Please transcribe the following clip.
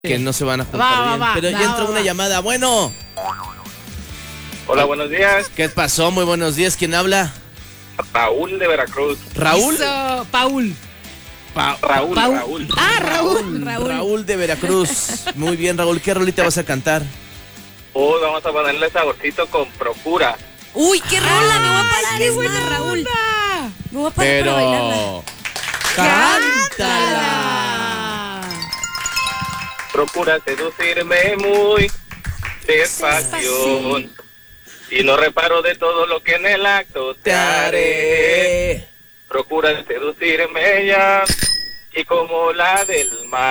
que no se van a juntar bien. Pero ya entró una llamada. Bueno. Hola, buenos días. ¿Qué pasó? Muy buenos días. ¿Quién habla? Raúl de Veracruz. ¿Raúl? Eso, Paul. Raúl. Ah, Raúl. Raúl de Veracruz. Muy bien, Raúl. ¿Qué rolita vas a cantar? Vamos a ponerle saborcito con Procura. Uy, qué rola, me voy a parar, qué es buena más, Raúl. onda. Me voy a parar para bailarla. ¡Cántala! Procura seducirme muy despacio. Y no reparo de todo lo que en el acto te haré. Procura seducirme ya y como la del mar.